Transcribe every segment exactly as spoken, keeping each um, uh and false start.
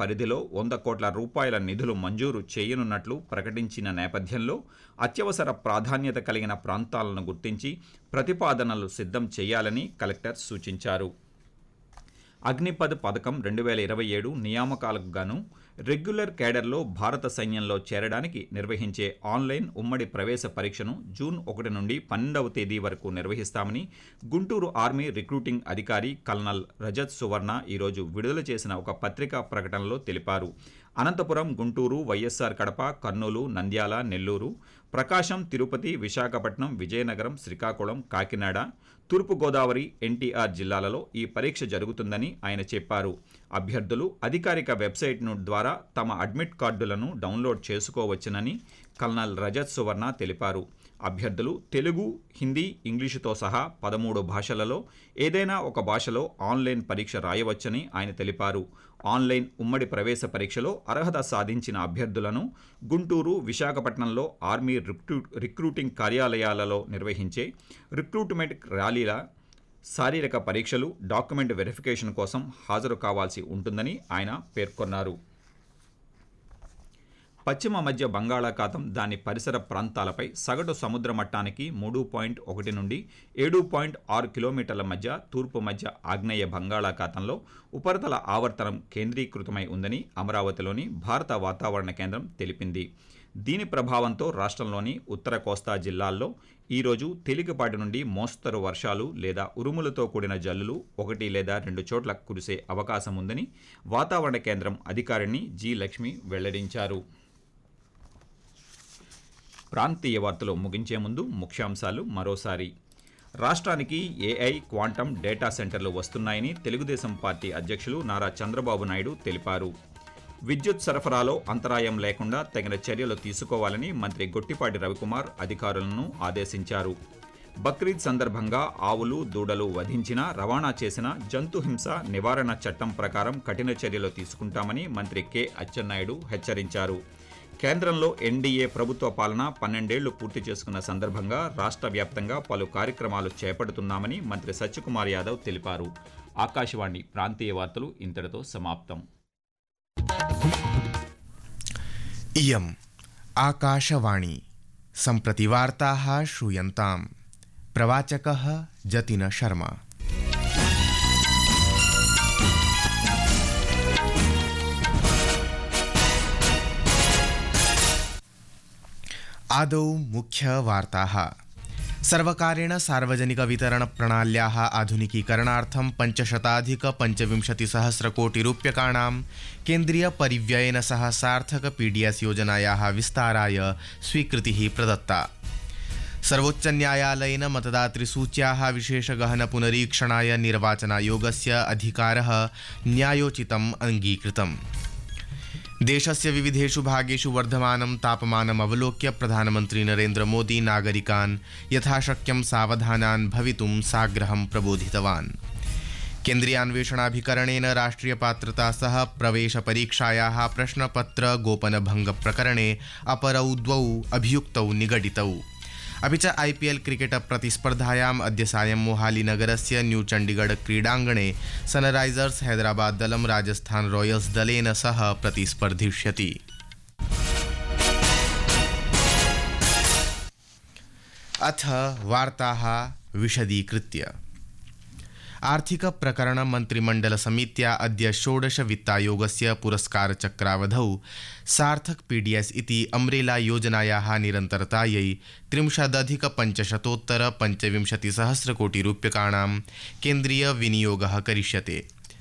పరిధిలో వంద కోట్ల రూపాయల నిధులు మంజూరు చేయనున్నట్లు ప్రకటించిన నేపథ్యంలో అత్యవసర ప్రాధాన్యత కలిగిన ప్రాంతాలను గుర్తించి ప్రతిపాదనలు సిద్ధం చేయాలని కలెక్టర్ సూచించారు. అగ్నిపథ్ పథకం రెండు వేల ఇరవై ఏడు నియామకాలకు గాను రెగ్యులర్ కేడర్లో భారత సైన్యంలో చేరడానికి నిర్వహించే ఆన్లైన్ ఉమ్మడి ప్రవేశ పరీక్షను జూన్ ఒకటి నుండి పన్నెండవ తేదీ వరకు నిర్వహిస్తామని గుంటూరు ఆర్మీ రిక్రూటింగ్ అధికారి కల్నల్ రజత్ సువర్ణ ఈరోజు విడుదల చేసిన ఒక పత్రికా ప్రకటనలో తెలిపారు. అనంతపురం, గుంటూరు, వైఎస్ఆర్ కడప, కర్నూలు, నంద్యాల, నెల్లూరు, ప్రకాశం, తిరుపతి, విశాఖపట్నం, విజయనగరం, శ్రీకాకుళం, కాకినాడ, తూర్పుగోదావరి, ఎన్టీఆర్ జిల్లాలలో ఈ పరీక్ష జరుగుతుందని ఆయన చెప్పారు. అభ్యర్థులు అధికారిక వెబ్సైట్ను ద్వారా తమ అడ్మిట్ కార్డులను డౌన్లోడ్ చేసుకోవచ్చునని కల్నల్ రజత్ సువర్ణ తెలిపారు. అభ్యర్థులు తెలుగు, హిందీ, ఇంగ్లీషుతో సహా పదమూడు భాషలలో ఏదైనా ఒక భాషలో ఆన్లైన్ పరీక్ష రాయవచ్చని ఆయన తెలిపారు. ఆన్లైన్ ఉమ్మడి ప్రవేశ పరీక్షలో అర్హత సాధించిన అభ్యర్థులను గుంటూరు, విశాఖపట్నంలో ఆర్మీ రిక్రూ రిక్రూటింగ్ కార్యాలయాలలో నిర్వహించే రిక్రూట్మెంట్ ర్యాలీల శారీరక పరీక్షలు, డాక్యుమెంట్ వెరిఫికేషన్ కోసం హాజరు కావాల్సి ఉంటుందని ఆయన పేర్కొన్నారు. పశ్చిమ మధ్య బంగాళాఖాతం, దాని పరిసర ప్రాంతాలపై సగటు సముద్ర మట్టానికి మూడు పాయింట్ ఒకటి నుండి ఏడు పాయింట్ ఆరు కిలోమీటర్ల మధ్య తూర్పు మధ్య ఆగ్నేయ బంగాళాఖాతంలో ఉపరితల ఆవర్తనం కేంద్రీకృతమై ఉందని అమరావతిలోని భారత వాతావరణ కేంద్రం తెలిపింది. దీని ప్రభావంతో రాష్ట్రంలోని ఉత్తర కోస్తా జిల్లాల్లో ఈరోజు తేలికపాటి నుండి మోస్తరు వర్షాలు లేదా ఉరుములతో కూడిన జల్లులు ఒకటి లేదా రెండు చోట్ల కురిసే అవకాశం ఉందని వాతావరణ కేంద్రం అధికారిణి జి లక్ష్మి వెల్లడించారు. ప్రాంతీయ వార్తలు ముగించే ముందు ముఖ్యాంశాలు మరోసారి. రాష్ట్రానికి ఏఐ, క్వాంటమ్ డేటా సెంటర్లు వస్తున్నాయని తెలుగుదేశం పార్టీ అధ్యక్షులు నారా చంద్రబాబు నాయుడు తెలిపారు. విద్యుత్ సరఫరాలో అంతరాయం లేకుండా తగిన చర్యలు తీసుకోవాలని మంత్రి గొట్టిపాటి రవికుమార్ అధికారులను ఆదేశించారు. బక్రీద్ సందర్భంగా ఆవులు, దూడలు వధించిన, రవాణా చేసిన జంతుహింస నివారణ చట్టం ప్రకారం కఠిన చర్యలు తీసుకుంటామని మంత్రి కె అచ్చెన్నాయుడు హెచ్చరించారు. కేంద్రంలో ఎన్డీఏ ప్రభుత్వ పాలన పన్నెండేళ్లు పూర్తి చేసుకున్న సందర్భంగా రాష్ట్ర వ్యాప్తంగా పలు కార్యక్రమాలు చేపడుతున్నామని మంత్రి సత్యకుమార్ యాదవ్ తెలిపారు. ఆకాశవాణి ప్రాంతీయ వార్తలు ఇంతటితో సమాప్తం. ఇయం ఆకాశవాణి సంప్రతి వార్తాః శ్రూయంతాం. ప్రవాచకः జతిన శర్మ. आदौ मुख्यवार्ताः. सर्वकारेण सार्वजनिकवितरणप्रणाल्याः आधुनिकीकरणार्थं पञ्चशताधिकपञ्चविंशतिसहस्रकोटिरूप्यकाणां केन्द्रीयपरिव्ययेन सह सार्थक पीडीएस योजनायाः विस्ताराय स्वीकृतिः प्रदत्ता. सर्वोच्चन्यायालयेन मतदातृसूच्याः विशेषगहनपुनरीक्षणाय निर्वाचनायोगस्य अधिकारः न्यायोचितम् अङ्गीकृतम्. देशस्य विविधेषु भागेषु वर्धमानं तापमानम् अवलोक्य प्रधानमन्त्री नरेन्द्र मोदी नागरिकान् यथाशक्यं सावधानान् भवितुं साग्रहं प्रबोधितवान्. केन्द्रीयान्वेषणाभिकरणेन राष्ट्रियपात्रता सह प्रवेशपरीक्षायाः प्रश्नपत्र गोपनभङ्गप्रकरणे अपरौ द्वौ अभियुक्तौ निगडितौ. अपि च आईपीएल क्रिकेट प्रतिस्पर्धायाम् अद्य सायं मोहालीनगरस्य न्यू चण्डीगढ़ क्रीडाङ्गणे सनराइजर्स हैदराबाद दलं राजस्थान रॉयल्स दलेन सह प्रतिस्पर्धिष्यति. अथ वार्ताः विशदीकृत्य. आर्थिक प्रकरण मंत्रिमंडल समित्या अद्य षोडश वित्तायोगस्य पुरस्कार चक्रावधौ सार्थक पीडीएस इति अम्ब्रेला योजनायाः निरन्तरतायै त्रिंशदधिक पञ्चशतोत्तर पञ्चविंशतिसहस्रकोटिरूप्यकाणां केन्द्रीय विनियोगः करिष्यते.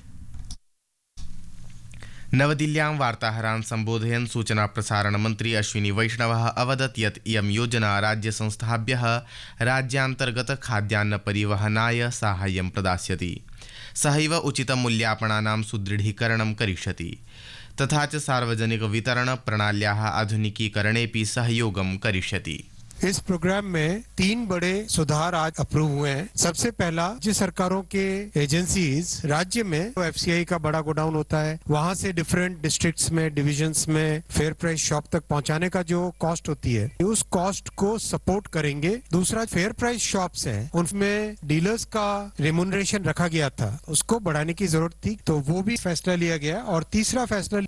नवदिल्ल्यां वार्ताहरान् सम्बोधयन् सूचना प्रसारण मन्त्री अश्विनी वैष्णवः अवदत् यत् इयं योजना राज्यसंस्थाभ्यः राज्यान्तर्गत खाद्यान्न परिवहनाय साहाय्यं प्रदास्यति. सहैव उचितमूल्यापणानां सुदृढीकरणं करिष्यति. तथा च सार्वजनिक वितरण प्रणाल्याः आधुनिकीकरणेऽपि सहयोगं करिष्यति. इस प्रोग्राम में तीन बड़े सुधार आज अप्रूव हुए हैं. सबसे पहला, राज्य सरकारों के एजेंसीज राज्य में एफसीआई का बड़ा गोडाउन होता है, वहां से डिफरेंट डिस्ट्रिक्ट्स में, डिविजन्स में फेयर प्राइस शॉप तक पहुंचाने का जो कॉस्ट होती है, उस कॉस्ट को सपोर्ट करेंगे. दूसरा, फेयर प्राइस शॉप्स हैं, उनमें डीलर्स का रेम्यूनरेशन रखा गया था, उसको बढ़ाने की जरूरत थी, तो वो भी फैसला लिया गया. और तीसरा फैसला